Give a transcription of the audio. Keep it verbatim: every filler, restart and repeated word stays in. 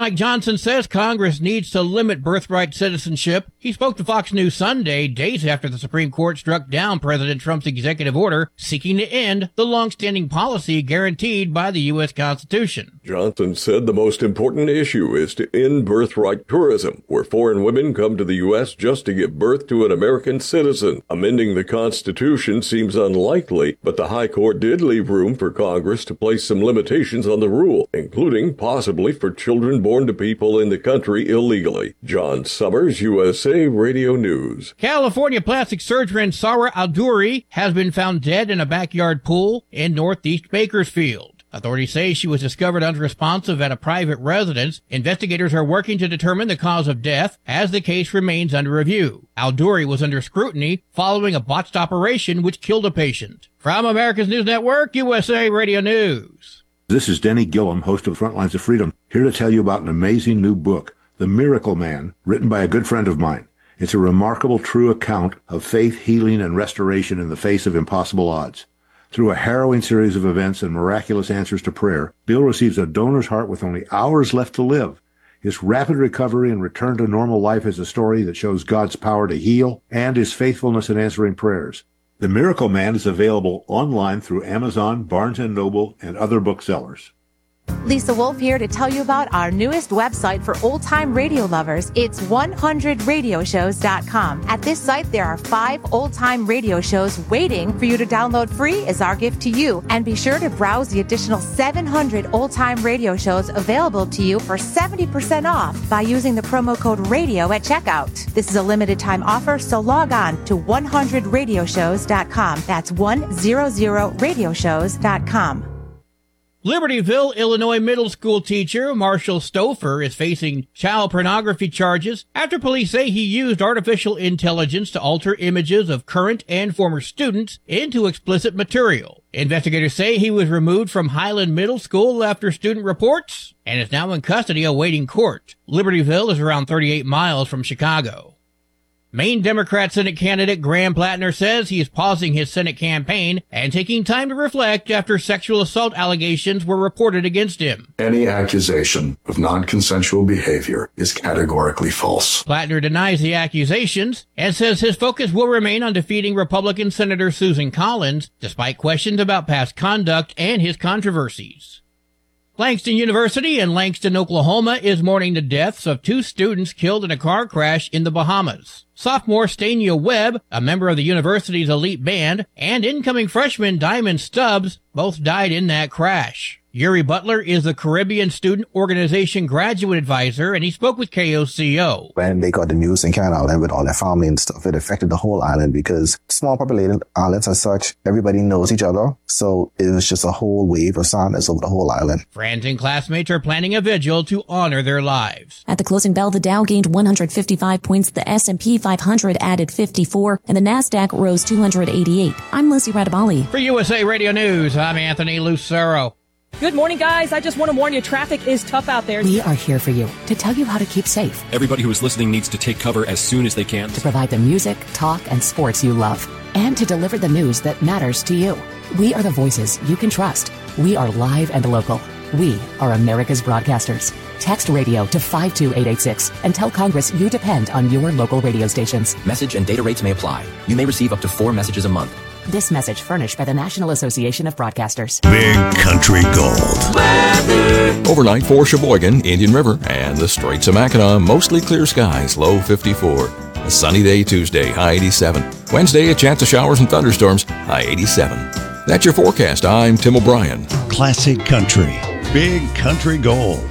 Mike Johnson says Congress needs to limit birthright citizenship. He spoke to Fox News Sunday, days after the Supreme Court struck down President Trump's executive order seeking to end the long-standing policy guaranteed by the U S Constitution. Johnson said the most important issue is to end birthright tourism, where foreign women come to the U S just to give birth to an American citizen. Amending the Constitution seems unlikely, but the High Court did leave room for Congress to place some limitations on the rule, including possibly for children born to people in the country illegally. John Summers, U S A Radio News. California plastic surgeon Sara Aldouri has been found dead in a backyard pool in northeast Bakersfield. Authorities say she was discovered unresponsive at a private residence. Investigators are working to determine the cause of death as the case remains under review. Aldouri was under scrutiny following a botched operation which killed a patient. From America's News Network, U S A Radio News. This is Denny Gillum, host of Frontlines of Freedom, here to tell you about an amazing new book, The Miracle Man, written by a good friend of mine. It's a remarkable, true account of faith, healing, and restoration in the face of impossible odds. Through a harrowing series of events and miraculous answers to prayer, Bill receives a donor's heart with only hours left to live. His rapid recovery and return to normal life is a story that shows God's power to heal and his faithfulness in answering prayers. The Miracle Man is available online through Amazon, Barnes and Noble, and other booksellers. Lisa Wolf here to tell you about our newest website for old-time radio lovers. It's one hundred radio shows dot com. At this site, there are five old-time radio shows waiting for you to download free as our gift to you. And be sure to browse the additional seven hundred old-time radio shows available to you for seventy percent off by using the promo code RADIO at checkout. This is a limited-time offer, so log on to one hundred radio shows dot com. That's one hundred radio shows dot com. Libertyville, Illinois middle school teacher Marshall Stouffer is facing child pornography charges after police say he used artificial intelligence to alter images of current and former students into explicit material. Investigators say he was removed from Highland Middle School after student reports and is now in custody awaiting court. Libertyville is around thirty-eight miles from Chicago. Maine Democrat Senate candidate Graham Plattner says he is pausing his Senate campaign and taking time to reflect after sexual assault allegations were reported against him. Any accusation of non-consensual behavior is categorically false. Plattner denies the accusations and says his focus will remain on defeating Republican Senator Susan Collins, despite questions about past conduct and his controversies. Langston University in Langston, Oklahoma is mourning the deaths of two students killed in a car crash in the Bahamas. Sophomore Stania Webb, a member of the university's elite band, and incoming freshman Diamond Stubbs both died in that crash. Yuri Butler is the Caribbean Student Organization graduate advisor, and he spoke with K O C O. When they got the news in Canada and with all their family and stuff, it affected the whole island because small populated islands as such, everybody knows each other. So it was just a whole wave of sadness over the whole island. Friends and classmates are planning a vigil to honor their lives. At the closing bell, the Dow gained one hundred fifty-five points, the S and P five hundred added fifty-four, and the NASDAQ rose two hundred eighty-eight. I'm Lucy Radabali. For U S A Radio News, I'm Anthony Lucero. Good morning, guys. I just want to warn you, traffic is tough out there. We are here for you to tell you how to keep safe. Everybody who is listening needs to take cover as soon as they can. To provide the music, talk, and sports you love. And to deliver the news that matters to you. We are the voices you can trust. We are live and local. We are America's broadcasters. Text radio to five two eight eight six and tell Congress you depend on your local radio stations. Message and data rates may apply. You may receive up to four messages a month. This message furnished by the National Association of Broadcasters. Big Country Gold. Weather. Overnight for Sheboygan, Indian River, and the Straits of Mackinac, mostly clear skies, low fifty-four. A sunny day Tuesday, high eighty-seven. Wednesday, a chance of showers and thunderstorms, high eighty-seven. That's your forecast. I'm Tim O'Brien. Classic Country. Big Country Gold.